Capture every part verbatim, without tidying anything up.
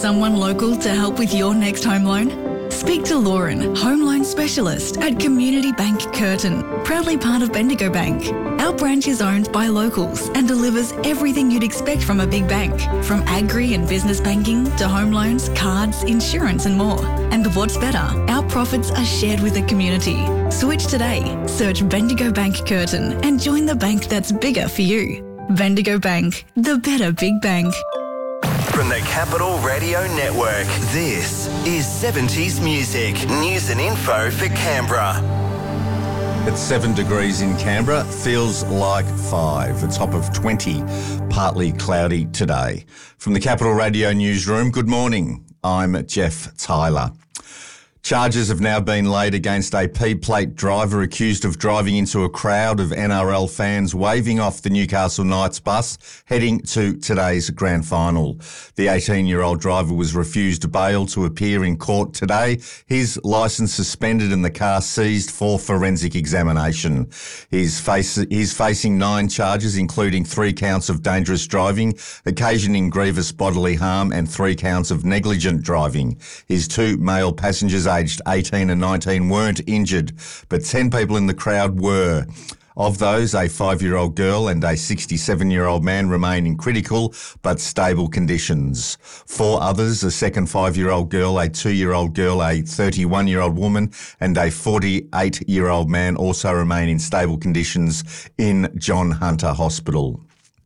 Someone local to help with your next home loan? Speak to Lauren, home loan specialist at Community Bank Curtin, proudly part of Bendigo Bank. Our branch is owned by locals and delivers everything you'd expect from a big bank, from agri and business banking to home loans, cards, insurance and more. And what's better, our profits are shared with the community. Switch today. Search Bendigo Bank Curtin and join the bank that's bigger for you. Bendigo Bank, the better big bank. From the Capital Radio Network, this is seventies Music, news and info for Canberra. It's seven degrees in Canberra, feels like five, a top of twenty, partly cloudy today. From the Capital Radio newsroom, good morning. I'm Jeff Tyler. Charges have now been laid against a P-plate driver accused of driving into a crowd of N R L fans waving off the Newcastle Knights bus heading to today's grand final. The eighteen-year-old driver was refused bail to appear in court today. His licence suspended and the car seized for forensic examination. He's, face, he's facing nine charges, including three counts of dangerous driving, occasioning grievous bodily harm, and three counts of negligent driving. His two male passengers aged eighteen and nineteen weren't injured, but ten people in the crowd were. Of those, a five-year-old girl and a sixty-seven-year-old man remain in critical but stable conditions. Four others, a second five-year-old girl, a two-year-old girl, a thirty-one-year-old woman and a forty-eight-year-old man also remain in stable conditions in John Hunter Hospital.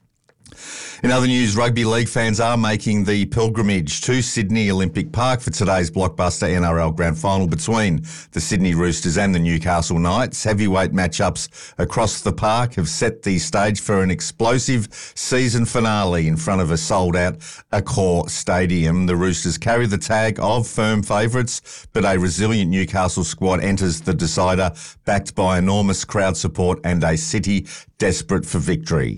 In other news, rugby league fans are making the pilgrimage to Sydney Olympic Park for today's blockbuster N R L Grand Final between the Sydney Roosters and the Newcastle Knights. Heavyweight matchups across the park have set the stage for an explosive season finale in front of a sold-out Accor Stadium. The Roosters carry the tag of firm favourites, but a resilient Newcastle squad enters the decider, backed by enormous crowd support and a city desperate for victory.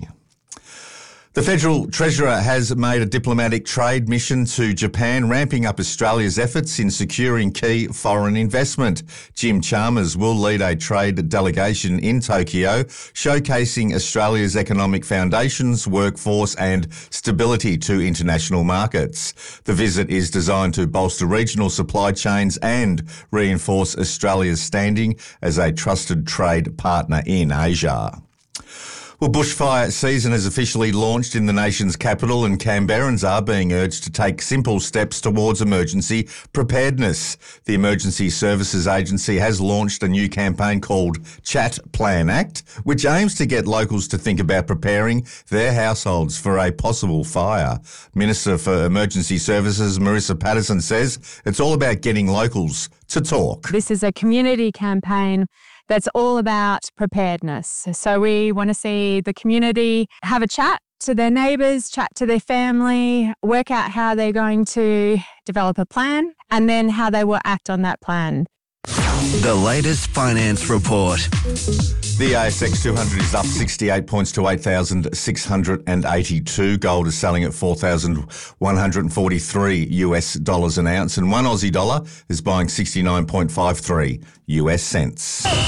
The Federal Treasurer has made a diplomatic trade mission to Japan, ramping up Australia's efforts in securing key foreign investment. Jim Chalmers will lead a trade delegation in Tokyo, showcasing Australia's economic foundations, workforce and stability to international markets. The visit is designed to bolster regional supply chains and reinforce Australia's standing as a trusted trade partner in Asia. Well, bushfire season has officially launched in the nation's capital, and Canberrans are being urged to take simple steps towards emergency preparedness. The Emergency Services Agency has launched a new campaign called Chat Plan Act, which aims to get locals to think about preparing their households for a possible fire. Minister for Emergency Services, Marissa Patterson, says it's all about getting locals to talk. This is a community campaign that's all about preparedness. So we want to see the community have a chat to their neighbours, chat to their family, work out how they're going to develop a plan and then how they will act on that plan. The latest finance report. The A S X two hundred is up sixty-eight points to eight thousand six hundred eighty-two. Gold is selling at four thousand one hundred forty-three U S dollars an ounce, and one Aussie dollar is buying sixty-nine point five three U S cents.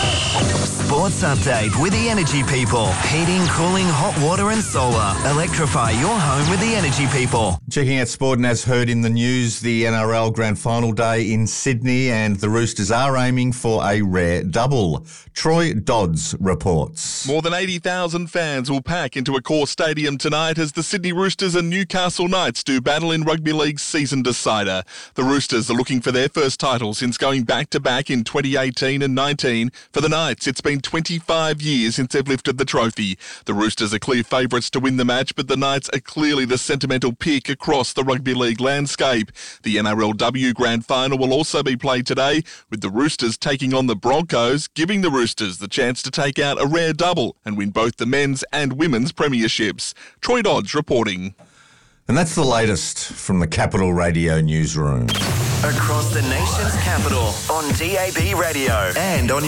Sports update with the Energy People. Heating, cooling, hot water and solar. Electrify your home with the Energy People. Checking out sport, and as heard in the news, the N R L Grand Final day in Sydney, and the Roosters are aiming for a rare double. Troy Dodds reports. More than eighty thousand fans will pack into Accor Stadium tonight as the Sydney Roosters and Newcastle Knights do battle in Rugby League's season decider. The Roosters are looking for their first title since going back-to-back in twenty eighteen and nineteen. For the Knights, it's been twenty-five years since they've lifted the trophy. The Roosters are clear favourites to win the match, but the Knights are clearly the sentimental pick across the Rugby League landscape. The N R L W Grand Final will also be played today, with the Roosters taking on the Broncos, giving the Roosters the chance to take out a rare double and win both the men's and women's premierships. Troy Dodds reporting. And that's the latest from the Capital Radio newsroom. Across the nation's capital on D A B Radio and on